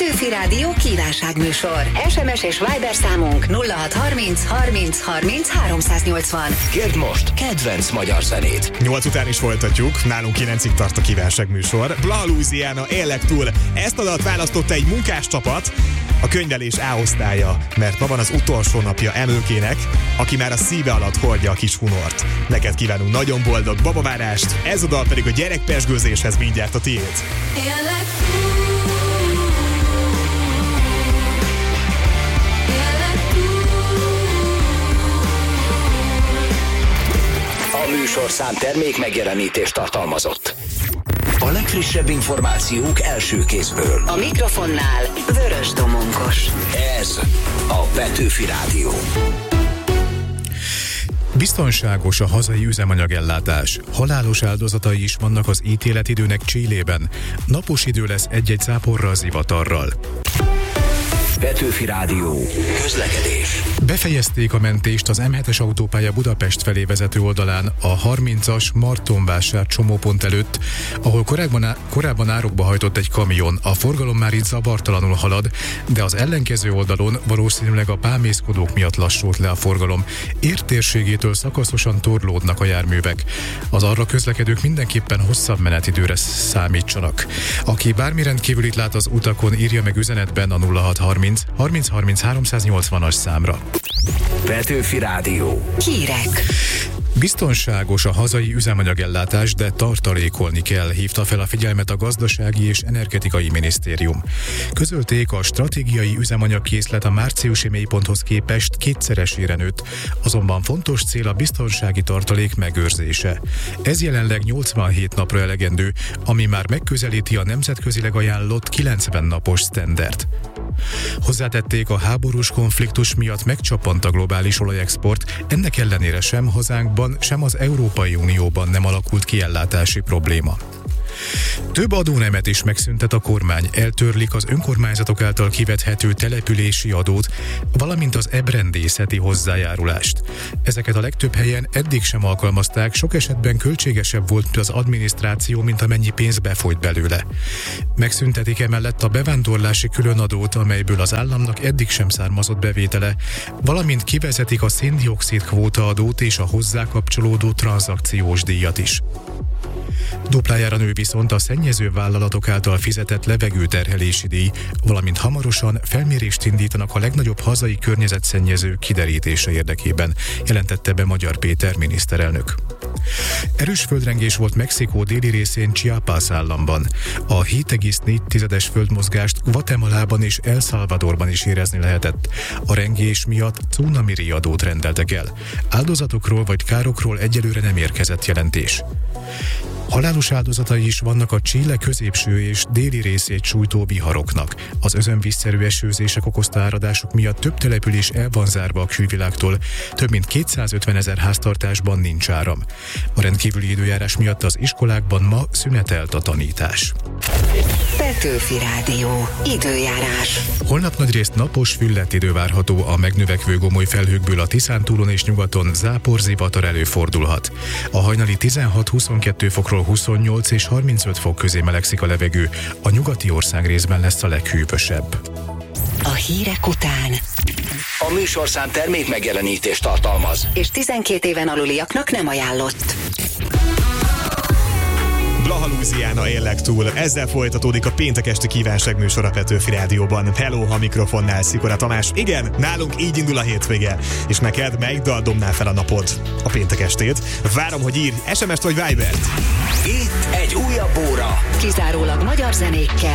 Petőfi Rádió kívánságműsor. SMS és Viber számunk 0630 30 30 380. Kérd most kedvenc magyar zenét. 8 után is folytatjuk, nálunk 9-ig tart a kívánságműsor. Blaha Louisiana, élek túl. Ezt a dalt választotta egy munkáscsapat, a könyvelés A-osztálya, mert ma van az utolsó napja Emőkének, aki már a szíve alatt hordja a kis hunort. Neked kívánunk nagyon boldog babavárást, ez a dal pedig a gyerekpezsgőzéshez mindjárt a tiéd. A műsorszám termék megjelenítést tartalmazott. A legfrissebb információk első kézből. A mikrofonnál Vörös Domonkos. Ez a Petőfi Rádió. Biztonságos a hazai üzemanyagellátás. Halálos áldozatai is vannak az ítéletidőnek Chilében. Napos idő lesz egy-egy záporral, zivatarral. Petőfi Rádió. Közlekedés. Befejezték a mentést az M7-es autópálya Budapest felé vezető oldalán a 30-as Martonvásár csomópont előtt, ahol korábban árokba hajtott egy kamion. A forgalom már itt zavartalanul halad, de az ellenkező oldalon valószínűleg a pámészkodók miatt lassult le a forgalom. Értérségétől szakaszosan torlódnak a járművek. Az arra közlekedők mindenképpen hosszabb menetidőre számítsanak. Aki bármi rendkívülit lát az utakon, írja meg üzenetben a 0630 30 30 380-as számra. Petőfi Rádió. Hírek. Biztonságos a hazai üzemanyagellátás, de tartalékolni kell, hívta fel a figyelmet a Gazdasági és Energetikai Minisztérium. Közölték, a stratégiai üzemanyagkészlet a márciusi mélyponthoz képest kétszeresére nőtt, azonban fontos cél a biztonsági tartalék megőrzése. Ez jelenleg 87 napra elegendő, ami már megközelíti a nemzetközileg ajánlott 90 napos sztendert. Hozzátették, a háborús konfliktus miatt megcsappant a globális olajexport, ennek ellenére sem hazánkban, sem az Európai Unióban nem alakult ki ellátási probléma. Több adónemet is megszüntet a kormány, eltörlik az önkormányzatok által kivethető települési adót, valamint az ebrendészeti hozzájárulást. Ezeket a legtöbb helyen eddig sem alkalmazták, sok esetben költségesebb volt az adminisztráció, mint amennyi pénz befolyt belőle. Megszüntetik emellett a bevándorlási különadót, amelyből az államnak eddig sem származott bevétele, valamint kivezetik a szén-dioxid kvótaadót és a hozzá kapcsolódó tranzakciós díjat is. Duplájára nő viszont a szennyező vállalatok által fizetett levegőterhelési díj, valamint hamarosan felmérést indítanak a legnagyobb hazai környezetszennyező kiderítése érdekében, jelentette be Magyar Péter miniszterelnök. Erős földrengés volt Mexikó déli részén, Chiapas államban. A 7,4-es földmozgást Guatemalában és El Salvadorban is érezni lehetett. A rengés miatt cunami riadót rendeltek el. Áldozatokról vagy károkról egyelőre nem érkezett jelentés. Halálos áldozatai is vannak a Chile középső és déli részét sújtó viharoknak. Az özönvízszerű esőzések okozta áradások miatt több település el van zárva a külvilágtól, több mint 250 000 háztartásban nincs áram. A rendkívüli időjárás miatt az iskolákban ma szünetelt a tanítás. Petőfi Rádió. Időjárás. Holnap nagyrészt napos, füllett idő várható, a megnövekvő gomoly felhőkből a Tiszántúlon és nyugaton zápor, zivatar előfordulhat. A hajnali 16-22 fokról 28 és 35 fok közé melegszik a levegő, a nyugati ország részben lesz a leghűvösebb. A hírek után A műsorszám termék megjelenítést tartalmaz. és 12 éven aluliaknak nem ajánlott. Blaha Louisiana, élek túl. Ezzel folytatódik a péntek esti kívánságműsor a Petőfi Rádióban. Hello, a mikrofonnál Szikora Tamás. Igen, nálunk így indul a hétvége. És neked melyik dal dobnál fel a napod? A péntek estét. Várom, hogy írj SMS-t vagy Vibert. Itt egy újabb óra. Kizárólag magyar zenékkel.